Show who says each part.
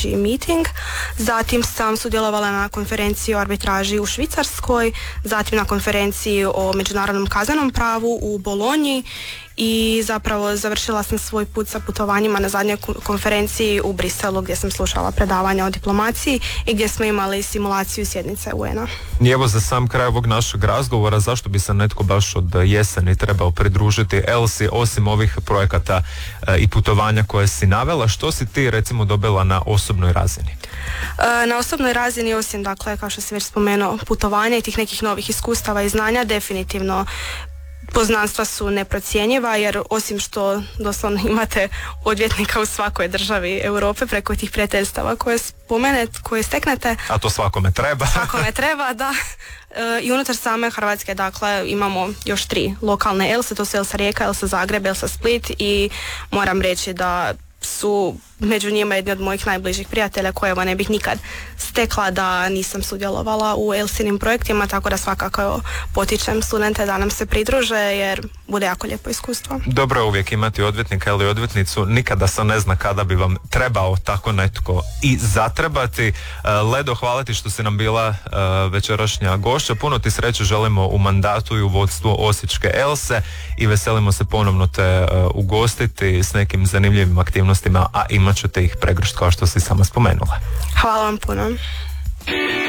Speaker 1: arbitraži meeting, zatim sam sudjelovala na konferenciji o arbitraži u Švicarskoj, zatim na konferenciji o međunarodnom kaznenom pravu u Bolonji i zapravo završila sam svoj put sa putovanjima na zadnjoj konferenciji u Briselu gdje sam slušala predavanja o diplomaciji i gdje smo imali simulaciju sjednice UN-a.
Speaker 2: I evo za sam kraj ovog našeg razgovora, zašto bi se netko baš od jeseni trebao pridružiti ELSI, osim ovih projekata i putovanja koje si navela, što si ti recimo dobila na osobnoj razini?
Speaker 1: Na osobnoj razini, osim dakle, kao što si već spomenuo, putovanja i tih nekih novih iskustava i znanja, definitivno poznanstva su neprocjenjiva, jer osim što doslovno imate odvjetnika u svakoj državi Europe preko tih prijateljstava koje steknete.
Speaker 2: A to svakome treba.
Speaker 1: Svakome treba, da. I unutar same Hrvatske, dakle, imamo još 3 lokalne ELSE, to su ELSA Rijeka, ELSA Zagreb, ELSA Split i moram reći da su među njima jedni od mojih najbližih prijatelja koje ne bih nikad stekla da nisam sudjelovala u ELSInim projektima, tako da svakako potičem studente da nam se pridruže jer bude jako lijepo iskustvo. Dobro
Speaker 2: je uvijek imati odvjetnika ili odvjetnicu, nikada se ne zna kada bi vam trebao tako netko i zatrebati. Ledo, hvala ti što si nam bila večerašnja gošća, puno ti sreće želimo u mandatu i u vodstvu Osječke ELSE i veselimo se ponovno te ugostiti s nekim zanimljivim aktivnostima, a imat ćete ih pregršt kao što si sama spomenula.
Speaker 1: Hvala vam puno.